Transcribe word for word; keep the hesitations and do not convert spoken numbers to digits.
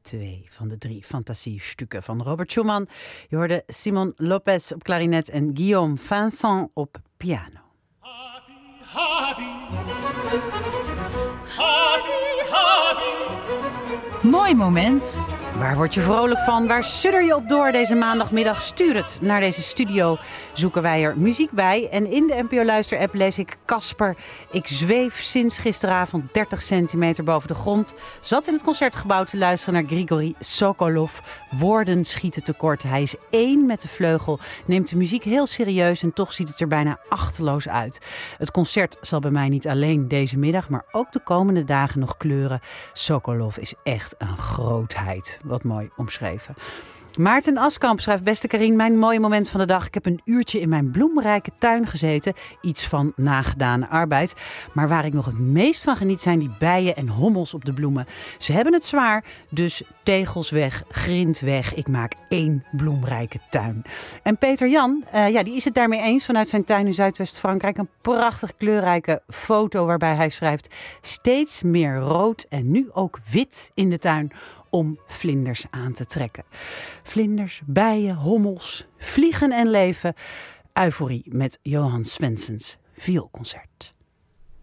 twee van de drie fantasiestukken van Robert Schumann. Je hoorde Simon Lopez op klarinet en Guillaume Vincent op piano. Happy, happy. Happy, happy. Mooi moment. Waar word je vrolijk van? Waar sudder je op door deze maandagmiddag? Stuur het naar deze studio. Zoeken wij er muziek bij. En in de N P O Luister app lees ik Casper. Ik zweef sinds gisteravond dertig centimeter boven de grond. Zat in het concertgebouw te luisteren naar Grigori Sokolov. Woorden schieten tekort. Hij is één met de vleugel. Neemt de muziek heel serieus en toch ziet het er bijna achteloos uit. Het concert zal bij mij niet alleen deze middag, maar ook de komende dagen nog kleuren. Sokolov is echt een grootheid. Wat mooi omschreven. Maarten Askamp schrijft: beste Carien, mijn mooie moment van de dag. Ik heb een uurtje in mijn bloemrijke tuin gezeten. Iets van nagedane arbeid. Maar waar ik nog het meest van geniet zijn die bijen en hommels op de bloemen. Ze hebben het zwaar, dus tegels weg, grind weg. Ik maak één bloemrijke tuin. En Peter Jan, uh, ja, die is het daarmee eens vanuit zijn tuin in Zuidwest-Frankrijk. Een prachtig kleurrijke foto waarbij hij schrijft: steeds meer rood en nu ook wit in de tuin. Om vlinders aan te trekken. Vlinders, bijen, hommels, vliegen en leven. Euforie met Johan Swensens vioolconcert.